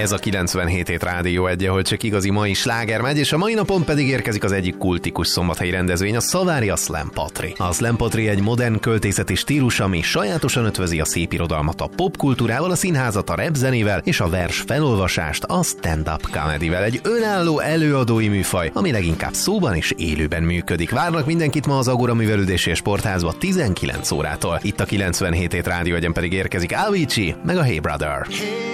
Ez a 97 Rádió Egy, ahol csak igazi mai sláger megy, és a mai napon pedig érkezik az egyik kultikus szombathelyi rendezvény, a Szavária Slam Poetry. A Slam Poetry egy modern költészeti stílus, ami sajátosan ötvözi a szépirodalmat a popkultúrával, a színházat a rapzenével és a vers felolvasást a stand-up comedyvel. Egy önálló előadói műfaj, ami leginkább szóban és élőben működik. Várnak mindenkit ma az Agora Művelődési és Sportházba 19 órától. Itt a 97 Rádió Egyen pedig érkezik Avicii, meg a Hey Brother.